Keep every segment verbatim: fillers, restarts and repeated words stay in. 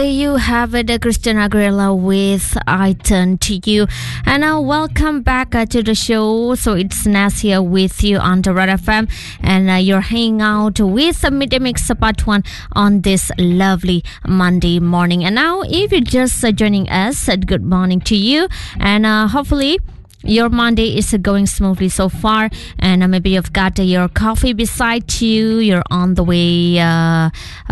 There you have it, uh, Christina Aguilera with I Turn to You. And now welcome back uh, to the show. So it's Nas here with you on the Red F M. And uh, you're hanging out with uh, Midday Mix Part one on this lovely Monday morning. And now if you're just uh, joining us, uh, good morning to you. And uh, hopefully your Monday is going smoothly so far, and uh, maybe you've got uh, your coffee beside you, you're on the way uh,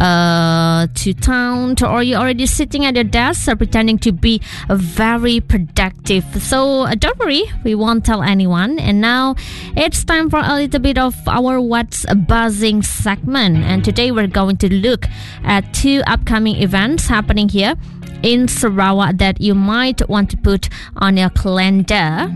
uh, to town, or you're already sitting at your desk uh, pretending to be uh, very productive. So uh, don't worry, we won't tell anyone. And now it's time for a little bit of our What's Buzzing segment. And today we're going to look at two upcoming events happening here in Sarawak that you might want to put on your calendar.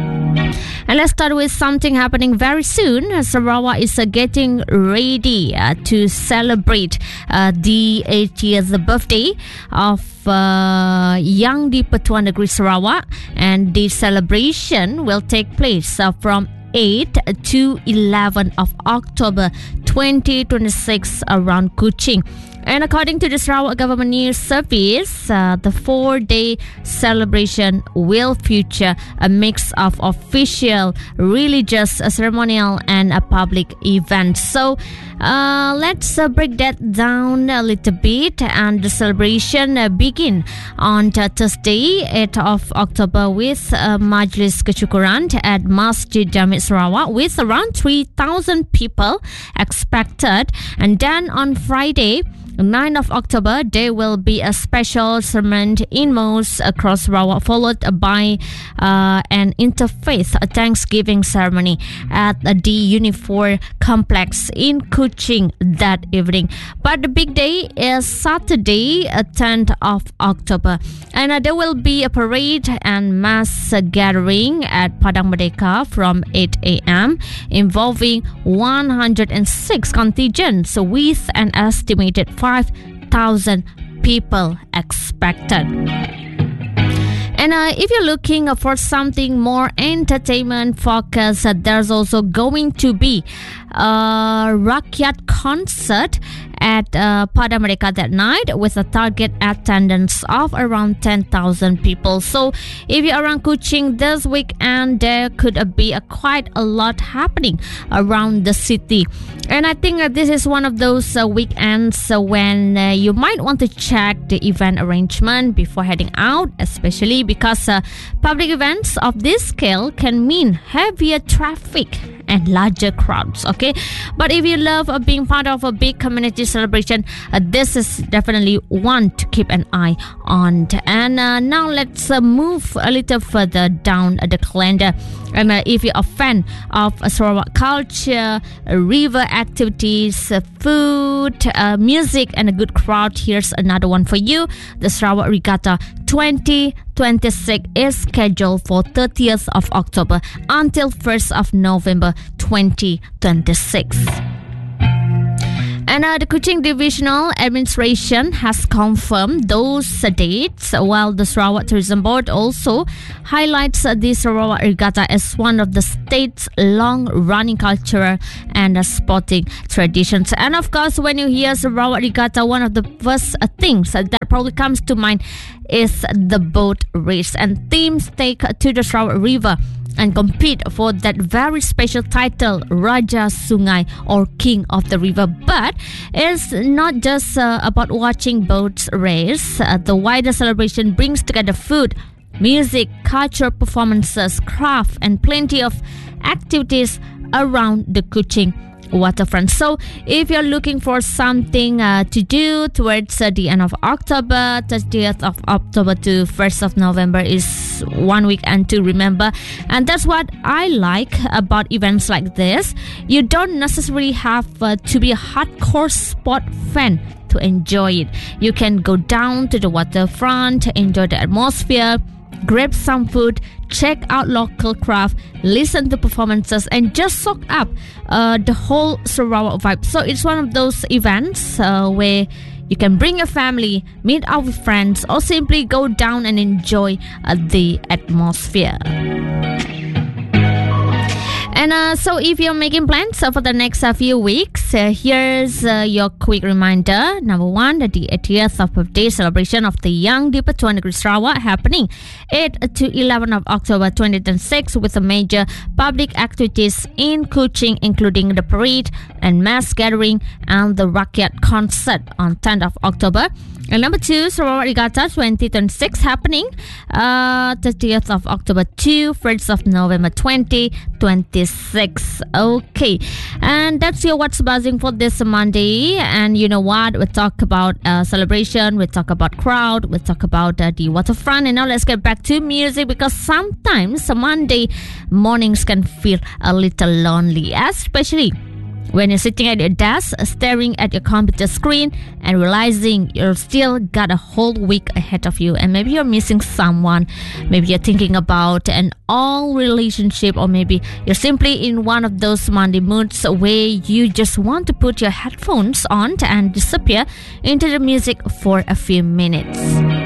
And let's start with something happening very soon. Sarawak is uh, getting ready uh, to celebrate uh, the eightieth birthday of uh, Yang di-Pertuan Negeri Sarawak, and the celebration will take place uh, from eighth to eleventh of October twenty twenty-six around Kuching. And according to the Sarawak Government News Service, uh, the four-day celebration will feature a mix of official, religious, uh, ceremonial, and a public event. So uh, let's uh, break that down a little bit. And the celebration uh, begin on uh, Thursday, eighth of October, with uh, Majlis Kesyukuran at Masjid Jamit Sarawak with around three thousand people expected. And then on Friday, ninth of October, there will be a special sermon in mosques across Sarawak, followed by uh, an interfaith Thanksgiving ceremony at the Unifor complex in Kuching that evening. But the big day is Saturday, tenth of October, and uh, there will be a parade and mass gathering at Padang Merdeka from eight a.m. involving one hundred six contingents with an estimated five thousand people expected. And uh, if you're looking for something more entertainment focused, uh, there's also going to be a Rakyat concert at uh, Padang Merdeka that night with a target attendance of around ten thousand people. So if you're around Kuching this weekend, there could uh, be a quite a lot happening around the city. And I think uh, this is one of those uh, weekends uh, when uh, you might want to check the event arrangement before heading out, especially because uh, public events of this scale can mean heavier traffic and larger crowds, okay? But if you love uh, being part of a big community celebration, uh, this is definitely one to keep an eye on. And uh, now let's uh, move a little further down uh, the calendar. And uh, if you're a fan of uh, Sarawak culture, uh, river activities, uh, food, uh, music, and a good crowd, here's another one for you. The Sarawak Regatta twenty twenty-six is scheduled for thirtieth of October until first of November twenty twenty-six. And uh, the Kuching Divisional Administration has confirmed those uh, dates, while the Sarawak Tourism Board also highlights uh, the Sarawak Regatta as one of the state's long-running cultural and uh, sporting traditions. And of course, when you hear Sarawak Regatta, one of the first uh, things uh, that probably comes to mind is the boat race. And teams take to the Sarawak River and compete for that very special title, Raja Sungai, or King of the River. But it's not just uh, about watching boats race. Uh, the wider celebration brings together food, music, cultural performances, craft, and plenty of activities around the Kuching waterfront. So if you're looking for something uh, to do towards uh, the end of October, thirtieth of October to first of November is one weekend to remember. And that's what I like about events like this. You don't necessarily have uh, to be a hardcore sport fan to enjoy it. You can go down to the waterfront, enjoy the atmosphere, grab some food, check out local craft, listen to performances, and just soak up uh, the whole Sarawak vibe. So it's one of those events uh, where you can bring your family, meet up with friends, or simply go down and enjoy uh, the atmosphere. And uh, so if you're making plans uh, for the next uh, few weeks, uh, here's uh, your quick reminder. Number one, the eightieth of birthday celebration of the young Deepa Tuan Negeri Sarawak happening eighth to eleventh of October twenty twenty-six with a major public activities in Kuching, including the parade and mass gathering and the Rakyat concert on tenth of October. And number two, Sarawak Regatta twenty twenty-six happening uh, thirtieth of October to first of November twenty twenty-six. Okay, and that's your What's Buzzing for this Monday. And you know what? We talk about uh, celebration, we talk about crowd, we talk about uh, the waterfront. And now let's get back to music, because sometimes Monday mornings can feel a little lonely, especially when you're sitting at your desk, staring at your computer screen and realizing you've still got a whole week ahead of you, and maybe you're missing someone, maybe you're thinking about an old relationship, or maybe you're simply in one of those Monday moods where you just want to put your headphones on and disappear into the music for a few minutes.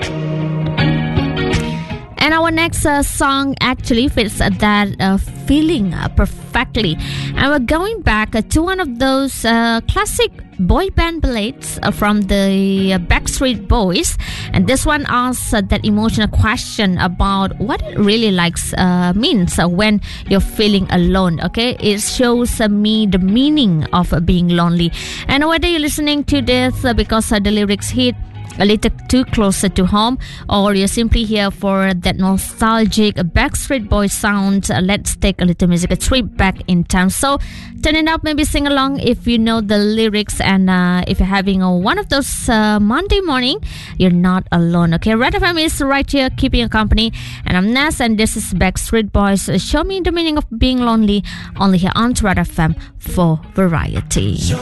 And our next uh, song actually fits uh, that uh, feeling uh, perfectly. And we're going back uh, to one of those uh, classic boy band ballads uh, from the uh, Backstreet Boys. And this one asks uh, that emotional question about what it really likes uh, means uh, when you're feeling alone. Okay, it shows uh, me the meaning of uh, being lonely. And whether you're listening to this uh, because uh, the lyrics hit a little too closer to home, or you're simply here for that nostalgic Backstreet Boys sound, uh, let's take a little music, a trip back in time. So turn it up, maybe sing along if you know the lyrics, and uh, if you're having a, one of those uh, Monday morning, you're not alone. Okay, Red F M is right here keeping you company, and I'm Ness, and this is Backstreet Boys. Show me the meaning of being lonely, only here on Red F M for variety.